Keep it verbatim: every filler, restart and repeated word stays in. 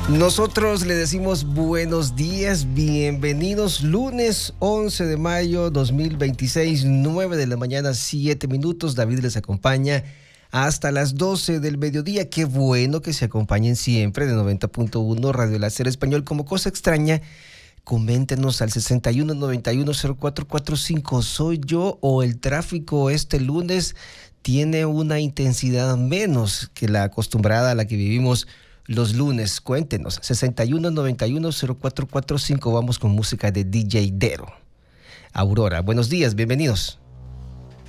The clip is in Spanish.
Nosotros le decimos buenos días, bienvenidos, lunes once de mayo dos mil veintiséis, nueve de la mañana, siete minutos. David les acompaña hasta las doce del mediodía. Qué bueno que se acompañen siempre de noventa punto uno Radio Láser Español. Como cosa extraña, coméntenos al sesenta y uno noventa y uno cero cuatro cuarenta y cinco. ¿Soy yo o el tráfico este lunes tiene una intensidad menos que la acostumbrada a la que vivimos los lunes? Cuéntenos, sesenta y uno noventa y uno cero cuatro cuarenta y cinco. Vamos con música de D J Dero. Aurora, buenos días, bienvenidos.